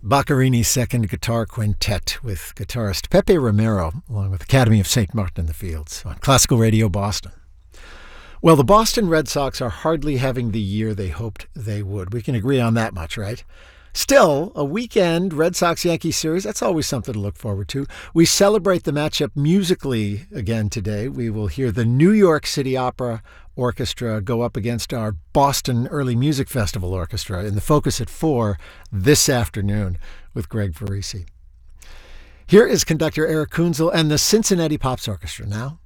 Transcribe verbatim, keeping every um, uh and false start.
Boccherini's Second Guitar Quintet with guitarist Pepe Romero, along with Academy of Saint Martin in the Fields on Classical Radio Boston. Well, the Boston Red Sox are hardly having the year they hoped they would. We can agree on that much, right? Still, a weekend Red Sox-Yankees series, that's always something to look forward to. We celebrate the matchup musically again today. We will hear the New York City Opera Orchestra go up against our Boston Early Music Festival Orchestra in the Focus at four this afternoon with Greg Verisi. Here is conductor Eric Kunzel and the Cincinnati Pops Orchestra now.